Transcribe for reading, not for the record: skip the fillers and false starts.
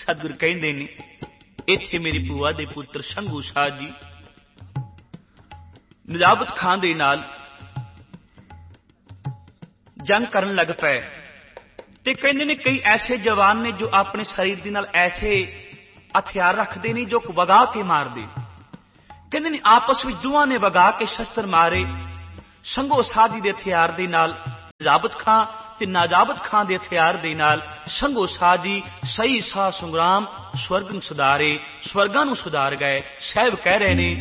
सतगुरु कहते ने इत्थे मेरी भूआ दे पुत्र शंभू शाह जी नजाबत खां दे नाल जंग करन लग पे ते कहते ने कई ऐसे जवान ने जो अपने शरीर दे नाल ऐसे हथियार रखते नहीं जो वगा के मार दे। कहते ने आपस में दोवां ने वगा के शस्त्र मारे। शंभू शाह जी दे हथियार दे नाल नजाबत खां ते नाजाबत खां दे हथियार दे नाल शंभू शाह जी सही साह संग्राम स्वर्ग नूं सुधारे, स्वर्गां नूं सुधार गए। साहिब कह रहे ने